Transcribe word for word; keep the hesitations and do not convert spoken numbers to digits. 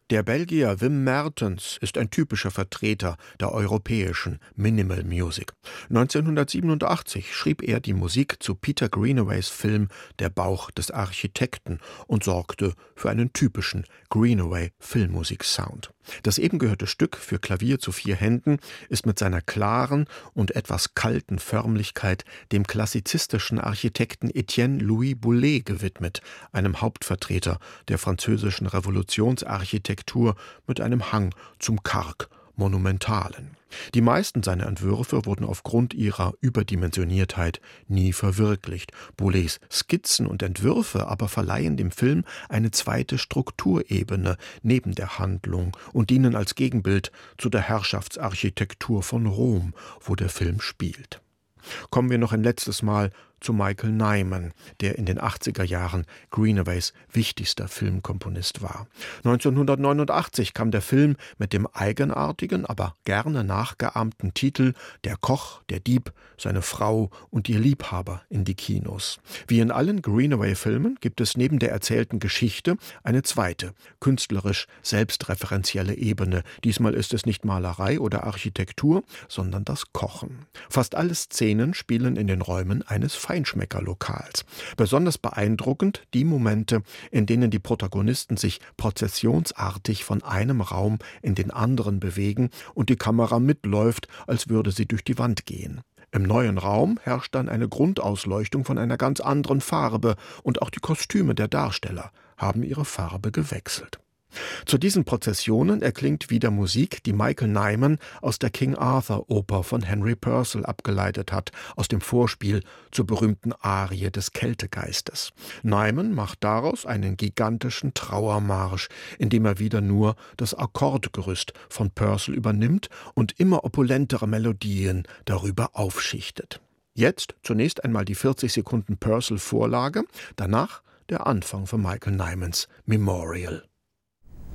Der Belgier Wim Mertens ist ein typischer Vertreter der europäischen Minimal Music. neunzehnhundertsiebenundachtzig schrieb er die Musik zu Peter Greenaways Film Der Bauch des Architekten und sorgte für einen typischen Greenaway-Filmmusik-Sound. Das eben gehörte Stück für Klavier zu vier Händen ist mit seiner klaren und etwas kalten Förmlichkeit dem klassizistischen Architekten Etienne Louis Boulez gewidmet, einem Hauptvertreter der französischen Revolutionsarchitektur mit einem Hang zum karg Monumentalen. Die meisten seiner Entwürfe wurden aufgrund ihrer Überdimensioniertheit nie verwirklicht. Boulez Skizzen und Entwürfe aber verleihen dem Film eine zweite Strukturebene neben der Handlung und dienen als Gegenbild zu der Herrschaftsarchitektur von Rom, wo der Film spielt. Kommen wir noch ein letztes Mal zu Michael Nyman, der in den achtziger Jahren Greenaways wichtigster Filmkomponist war. neunzehnhundertneunundachtzig kam der Film mit dem eigenartigen, aber gerne nachgeahmten Titel »Der Koch, der Dieb, seine Frau und ihr Liebhaber« in die Kinos. Wie in allen Greenaway-Filmen gibt es neben der erzählten Geschichte eine zweite, künstlerisch selbstreferenzielle Ebene. Diesmal ist es nicht Malerei oder Architektur, sondern das Kochen. Fast alle Szenen spielen in den Räumen eines Feinschmeckerlokals. Besonders beeindruckend die Momente, in denen die Protagonisten sich prozessionsartig von einem Raum in den anderen bewegen und die Kamera mitläuft, als würde sie durch die Wand gehen. Im neuen Raum herrscht dann eine Grundausleuchtung von einer ganz anderen Farbe und auch die Kostüme der Darsteller haben ihre Farbe gewechselt. Zu diesen Prozessionen erklingt wieder Musik, die Michael Nyman aus der King Arthur Oper von Henry Purcell abgeleitet hat, aus dem Vorspiel zur berühmten Arie des Kältegeistes. Nyman macht daraus einen gigantischen Trauermarsch, indem er wieder nur das Akkordgerüst von Purcell übernimmt und immer opulentere Melodien darüber aufschichtet. Jetzt zunächst einmal die vierzig Sekunden Purcell-Vorlage, danach der Anfang von Michael Nymans Memorial.